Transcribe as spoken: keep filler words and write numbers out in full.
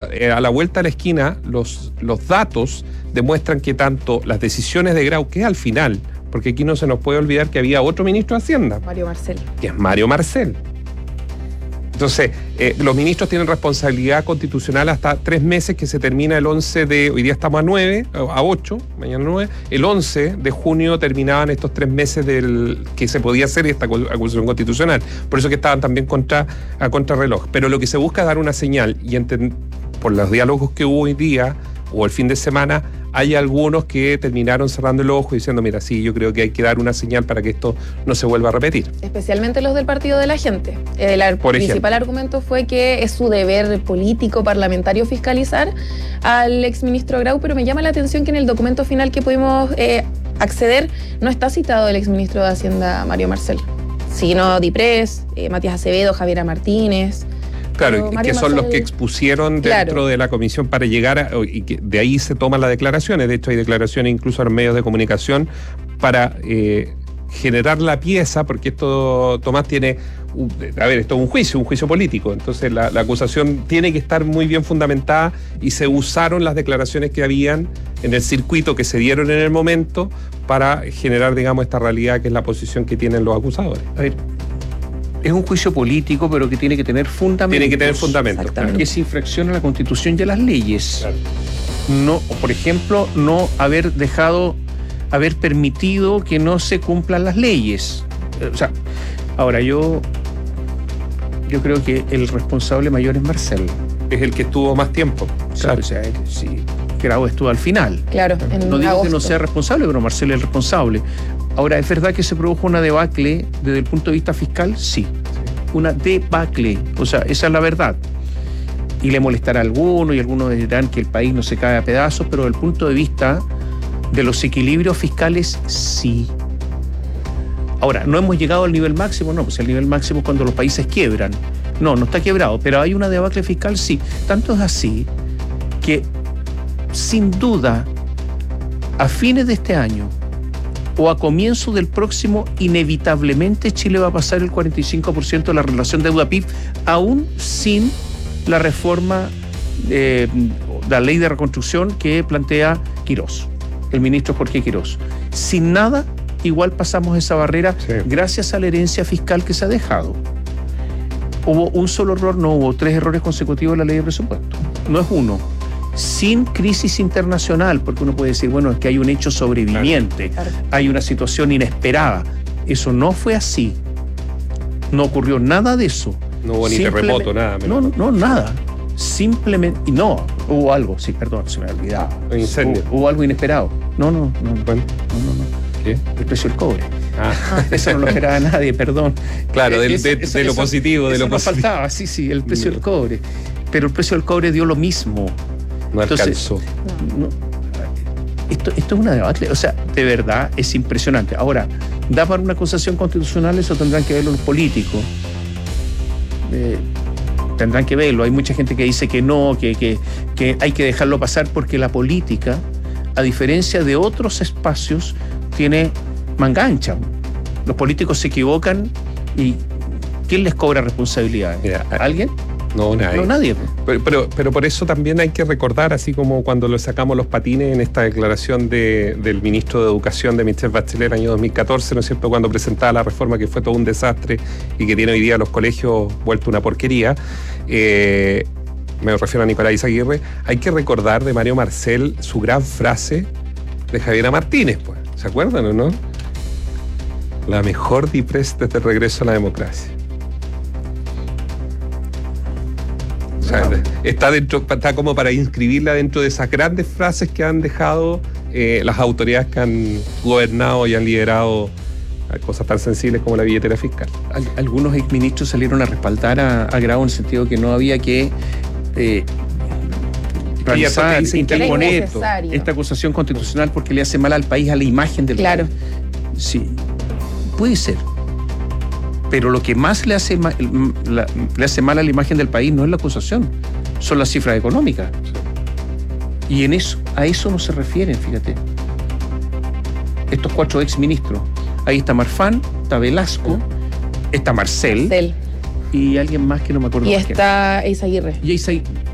eh, a la vuelta de la esquina, los, los datos demuestran que tanto las decisiones de Grau, que al final, porque aquí no se nos puede olvidar que había otro ministro de Hacienda. Mario Marcel. Que es Mario Marcel. Entonces, eh, los ministros tienen responsabilidad constitucional hasta tres meses, que se termina el once de... Hoy día estamos a nueve, a ocho, mañana nueve. El once de junio terminaban estos tres meses del que se podía hacer esta acusación constitucional. Por eso que estaban también contra, a contrarreloj. Pero lo que se busca es dar una señal, y enten, por los diálogos que hubo hoy día, o el fin de semana, hay algunos que terminaron cerrando el ojo y diciendo, mira, sí, yo creo que hay que dar una señal para que esto no se vuelva a repetir. Especialmente los del Partido de la Gente. El ar- principal argumento fue que es su deber político, parlamentario, fiscalizar al exministro Grau, pero me llama la atención que en el documento final que pudimos eh, acceder no está citado el exministro de Hacienda, Mario Marcel, sino Diprés, eh, Matías Acevedo, Javiera Martínez. Claro, que son Marcel, los que expusieron dentro claro. de la comisión para llegar a, y que de ahí se toman las declaraciones. De hecho, hay declaraciones incluso en medios de comunicación para eh, generar la pieza, porque esto, Tomás, tiene, un, a ver, esto es un juicio, un juicio político. Entonces la, la acusación tiene que estar muy bien fundamentada y se usaron las declaraciones que habían en el circuito que se dieron en el momento para generar, digamos, esta realidad que es la posición que tienen los acusadores. A ver, es un juicio político, pero que tiene que tener fundamentos. Tiene que tener fundamentos. Claro. Que se infracciona la Constitución y a las leyes. Claro. No, por ejemplo, no haber dejado, haber permitido que no se cumplan las leyes. O sea, ahora yo, yo creo que el responsable mayor es Marcel. Es el que estuvo más tiempo. Claro, o sea, sí, Grau estuvo al final. Claro, en No digo agosto. que no sea responsable, pero Marcel es el responsable. Ahora, ¿es verdad que se produjo una debacle desde el punto de vista fiscal? Sí, una debacle, o sea, esa es la verdad. Y le molestará a algunos, y algunos dirán que el país no se cae a pedazos, pero desde el punto de vista de los equilibrios fiscales, sí. Ahora, ¿no hemos llegado al nivel máximo? No, pues el nivel máximo es cuando los países quiebran. No, no está quebrado, pero hay una debacle fiscal, sí. Tanto es así que, sin duda, a fines de este año, o a comienzo del próximo, inevitablemente Chile va a pasar el cuarenta y cinco por ciento de la relación deuda-P I B, aún sin la reforma de la ley de reconstrucción que plantea Quirós, el ministro Jorge Quirós. Sin nada, igual pasamos esa barrera, sí, gracias a la herencia fiscal que se ha dejado. Hubo un solo error, no hubo tres errores consecutivos en la ley de presupuesto. No es uno. Sin crisis internacional, porque uno puede decir, bueno, es que hay un hecho sobreviviente, claro, hay una situación inesperada. Eso no fue así. No ocurrió nada de eso. No hubo ni terremoto, nada. No, no, no, nada. Simplemente, y no, hubo algo, sí, perdón, se me ha olvidado. Un incendio. Hubo, hubo algo inesperado. No, no, no, bueno. no, no, no. ¿Qué? El precio del cobre. Ah. Eso no lo esperaba nadie, perdón. Claro, del, es, de, eso, de lo eso, positivo, de eso lo nos positivo. faltaba, sí, sí, el precio no. del cobre. Pero el precio del cobre dio lo mismo. No alcanzó. Entonces, no, esto, esto es una debacle, o sea, de verdad es impresionante. Ahora, ¿da para una acusación constitucional? Eso tendrán que verlo los políticos. Eh, tendrán que verlo. Hay mucha gente que dice que no, que, que, que hay que dejarlo pasar porque la política, a diferencia de otros espacios, tiene manga ancha. Los políticos se equivocan y ¿quién les cobra responsabilidad? Mira, ¿Alguien? No, nadie. No, nadie. Pero, pero, pero por eso también hay que recordar, así como cuando le sacamos los patines en esta declaración de, del ministro de Educación de Michelle Bachelet, año dos mil catorce, ¿no es cierto?, cuando presentaba la reforma que fue todo un desastre y que tiene hoy día los colegios vuelto una porquería. Eh, me refiero a Nicolás Izaguirre. Hay que recordar de Mario Marcel su gran frase de Javiera Martínez, pues. ¿Se acuerdan o no? La mejor Diprés desde el regreso a la democracia. O sea, está, dentro, está como para inscribirla dentro de esas grandes frases que han dejado eh, las autoridades que han gobernado y han liderado cosas tan sensibles como la billetera fiscal. Algunos exministros salieron a respaldar a, a Grau en el sentido que no había que eh, realizar, interponer esta acusación constitucional porque le hace mal al país, a la imagen del claro. país. Sí, puede ser. Pero lo que más le hace, mal, la, le hace mal a la imagen del país no es la acusación, son las cifras económicas. Sí. Y en eso, a eso no se refieren, fíjate. Estos cuatro exministros. Ahí está Marfán, está Velasco, está Marcel, Marcel. Y alguien más que no me acuerdo. Y más está Izaguirre. Y Izaguirre.